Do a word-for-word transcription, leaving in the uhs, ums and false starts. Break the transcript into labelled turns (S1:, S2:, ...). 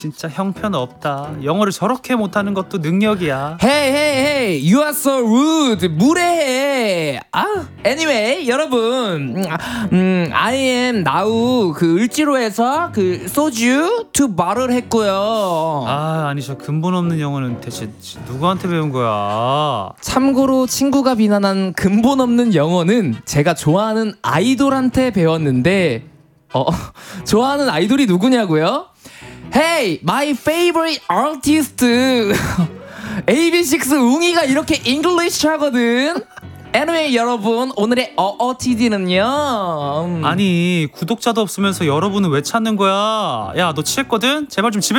S1: 진짜 형편없다. 영어를 저렇게 못하는 것도 능력이야.
S2: Hey hey hey, you are so rude. 무례해. 아, anyway, 여러분, 음, I am now 그 을지로에서 그 소주 두 barrel 했고요.
S1: 아, 아니 저 근본 없는 영어는 대체 누구한테 배운 거야?
S2: 참고로 친구가 비난한 근본 없는 영어는 제가 좋아하는 아이돌한테 배웠는데, 어, 좋아하는 아이돌이 누구냐고요? Hey, my favorite artist. 에이비식스 웅이가 이렇게 English 하거든. Anyway, 여러분, 오늘의 어어티디는요.
S1: 아니 구독자도 없으면서 여러분은 왜 찾는 거야? 야, 너 취했거든? 제발 좀 집에